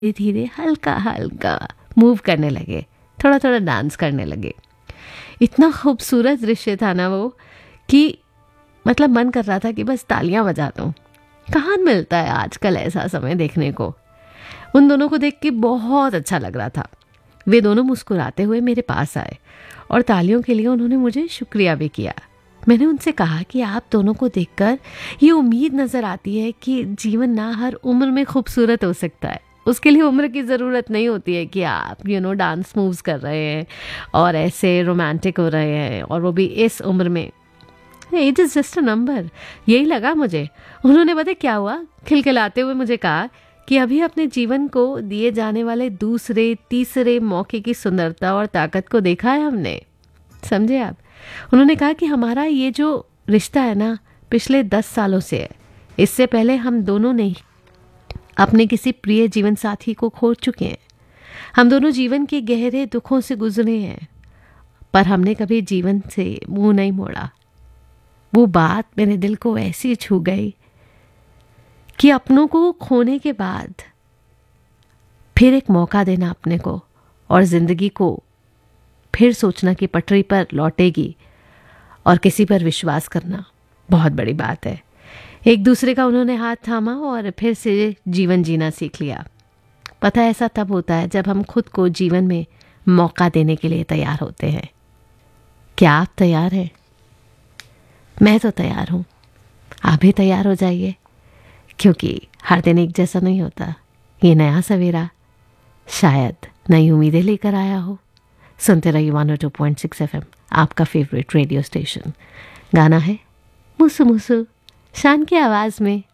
धीरे धीरे हल्का हल्का मूव करने लगे, थोड़ा थोड़ा डांस करने लगे। इतना खूबसूरत दृश्य था ना वो कि मतलब मन कर रहा था कि बस तालियां बजा दूं। कहाँ मिलता है आजकल ऐसा समय देखने को। उन दोनों को देख के बहुत अच्छा लग रहा था। वे दोनों मुस्कुराते हुए मेरे पास आए और तालियों के लिए उन्होंने मुझे शुक्रिया भी किया। मैंने उनसे कहा कि आप दोनों को देखकर ये उम्मीद नजर आती है कि जीवन ना हर उम्र में खूबसूरत हो सकता है। उसके लिए उम्र की ज़रूरत नहीं होती है कि आप डांस मूव्स कर रहे हैं और ऐसे रोमांटिक हो रहे हैं, और वो भी इस उम्र में। As is just a number. यही लगा मुझे। उन्होंने पता क्या हुआ, खिलखिलाते हुए मुझे कहा कि अभी अपने जीवन को दिए जाने वाले दूसरे तीसरे मौके की सुंदरता और ताकत को देखा है हमने। समझे आप? उन्होंने कहा कि हमारा ये जो रिश्ता है ना, पिछले 10 सालों से है। इससे पहले हम दोनों ने अपने किसी प्रिय जीवन साथी को खो चुके हैं। हम दोनों जीवन के गहरे दुखों से गुजरे हैं, पर हमने कभी जीवन से मुंह नहीं मोड़ा। वो बात मेरे दिल को ऐसी छू गई कि अपनों को खोने के बाद फिर एक मौका देना अपने को, और जिंदगी को फिर सोचना कि पटरी पर लौटेगी, और किसी पर विश्वास करना बहुत बड़ी बात है। एक दूसरे का उन्होंने हाथ थामा और फिर से जीवन जीना सीख लिया। पता है, ऐसा तब होता है जब हम खुद को जीवन में मौका देने के लिए तैयार होते हैं। क्या आप तैयार हैं? मैं तो तैयार हूँ। आप भी तैयार हो जाइए, क्योंकि हर दिन एक जैसा नहीं होता। ये नया सवेरा शायद नई उम्मीदें लेकर आया हो। सुनते रहिए 102.6 FM, आपका फेवरेट रेडियो स्टेशन। गाना है मुसु मुसु, शान की आवाज़ में।